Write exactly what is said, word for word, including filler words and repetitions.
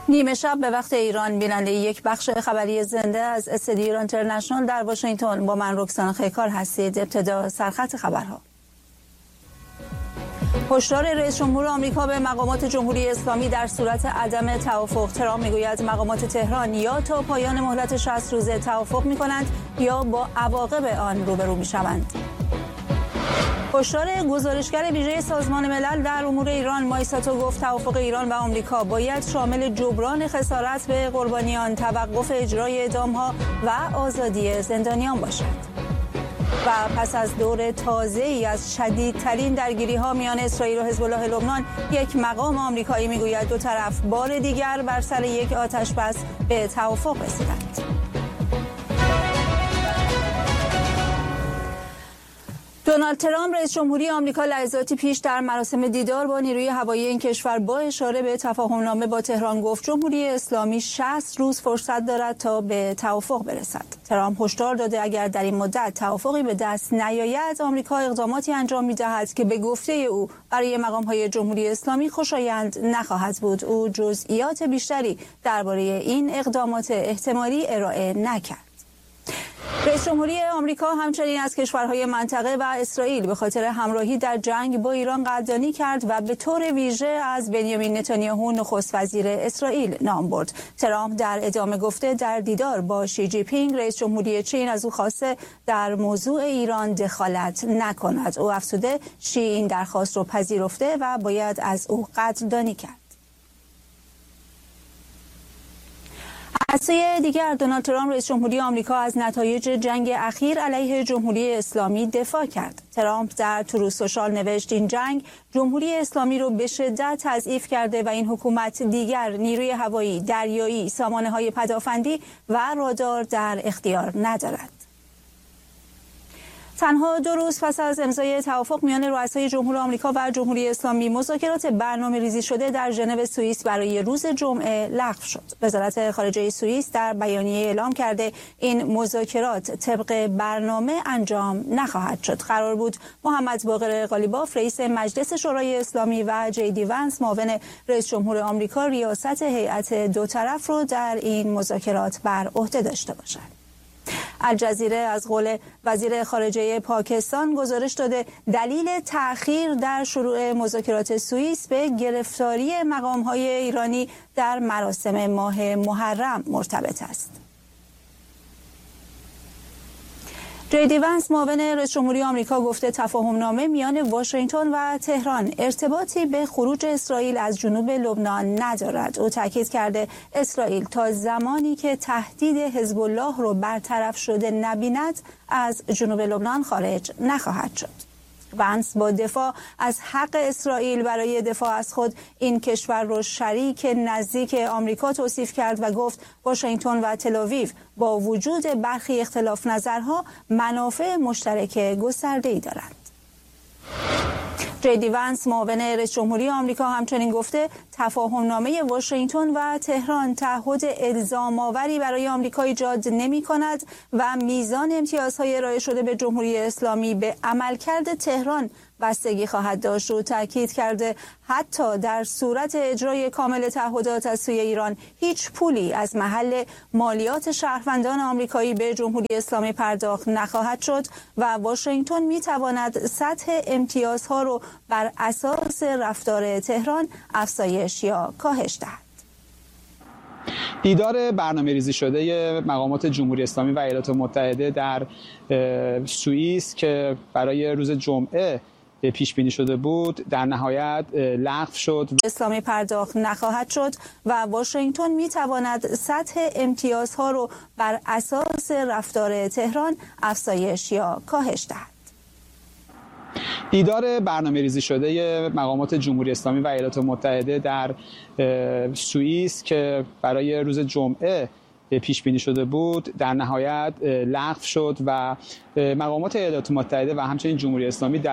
نیمه شب به وقت ایران بیننده یک بخش خبری زنده از استدیو ایران اینترنشنال در واشنگتن با من رکسانا خیکار هستید. ابتدا سرخط خبرها. هشدار رئیس جمهور آمریکا به مقامات جمهوری اسلامی در صورت عدم توافق. ترامپ میگوید مقامات تهران یا تا پایان مهلت شصت روزه توافق میکنند یا با عواقب آن روبرو میشوند. هشدار گزارشگر ویژه سازمان ملل در امور ایران مایساتو گفت توافق ایران و آمریکا باید شامل جبران خسارت به قربانیان، توقف اجرای اعدام‌ها و آزادی زندانیان باشد. و پس از دور تازه‌ای از شدیدترین درگیری‌ها میان اسرائیل و حزب الله لبنان، یک مقام آمریکایی میگوید دو طرف بار دیگر بر سر یک آتش‌بس به توافق رسیدند. دونالد ترامپ رئیس جمهوری آمریکا لحظاتی پیش در مراسم دیدار با نیروی هوایی این کشور با اشاره به تفاهم‌نامه با تهران گفت جمهوری اسلامی شصت روز فرصت دارد تا به توافق برسد. ترامپ هشدار داده اگر در این مدت توافقی به دست نیاید، آمریکا اقداماتی انجام می‌دهد که به گفته او برای مقام‌های جمهوری اسلامی خوشایند نخواهد بود. او جزئیات بیشتری درباره این اقدامات احتمالی ارائه نکرد. رئیس جمهوری آمریکا همچنین از کشورهای منطقه و اسرائیل به خاطر همراهی در جنگ با ایران قدردانی کرد و به طور ویژه از بنیامین نتانیاهو نخست وزیر اسرائیل نام برد. ترامپ در ادامه گفته در دیدار با شی جی پینگ رئیس جمهوری چین از او خواسته در موضوع ایران دخالت نکند. او افزوده شی این درخواست را پذیرفته و باید از او قدردانی کرد. از سوی دیگر دونالد ترامپ رئیس جمهوری آمریکا از نتایج جنگ اخیر علیه جمهوری اسلامی دفاع کرد. ترامپ در تروث سوشال نوشت این جنگ جمهوری اسلامی رو به شدت تضعیف کرده و این حکومت دیگر نیروی هوایی، دریایی، سامانه‌های پدافندی و رادار در اختیار ندارد. تنها دو روز پس از امضای توافق میان رؤسای جمهور آمریکا و جمهوری اسلامی، مذاکرات برنامه‌ریزی شده در ژنو سوئیس برای روز جمعه لغو شد. وزارت خارجه سوئیس در بیانیه اعلام کرده این مذاکرات طبق برنامه انجام نخواهد شد. قرار بود محمد باقر قالیباف رئیس مجلس شورای اسلامی و جی دی ونس معاون رئیس جمهور آمریکا ریاست هیئت دو طرف رو در این مذاکرات بر عهده داشته باشند. الجزیره از قول وزیر خارجه پاکستان گزارش داده دلیل تأخیر در شروع مذاکرات سوئیس به گرفتاری مقام‌های ایرانی در مراسم ماه محرم مرتبط است. جی دی ونس معاون رئیس جمهوری آمریکا گفته تفاهم‌نامه میان واشنگتن و تهران ارتباطی به خروج اسرائیل از جنوب لبنان ندارد. او تاکید کرده اسرائیل تا زمانی که تهدید حزب الله رو برطرف شده نبیند از جنوب لبنان خارج نخواهد شد. ونس با دفاع از حق اسرائیل برای دفاع از خود این کشور را شریک نزدیک آمریکا توصیف کرد و گفت واشنگتن و تل‌آویو با وجود برخی اختلاف نظرها منافع مشترک گسترده‌ای دارند. جی دی ونس معاون رئیس جمهوری آمریکا همچنین گفته تفاهم‌نامه واشنگتن و تهران تعهد الزام آوری برای آمریکا ایجاد نمی‌کند و میزان امتیازهای ارائه شده به جمهوری اسلامی به عملکرد تهران بستگی خواهد داشت. و تاکید کرده حتی در صورت اجرای کامل تعهدات از سوی ایران هیچ پولی از محل مالیات شهروندان آمریکایی به جمهوری اسلامی پرداخت نخواهد شد و واشنگتن می‌تواند سطح امتیازها را بر اساس رفتار تهران افزایش یا کاهش دهد. دیدار برنامه‌ریزی شده مقامات جمهوری اسلامی و ایالات متحده در سوئیس که برای روز جمعه پیش بینی شده بود در نهایت لغو شد. اسلامی پرداخت نخواهد شد و واشنگتن می‌تواند سطح امتیازها را بر اساس رفتار تهران افزایش یا کاهش دهد. دیدار برنامه‌ریزی شده مقامات جمهوری اسلامی و ایالات متحده در سوئیس که برای روز جمعه پیش بینی شده بود در نهایت لغو شد و مقامات ایالات متحده و همچنین جمهوری اسلامی در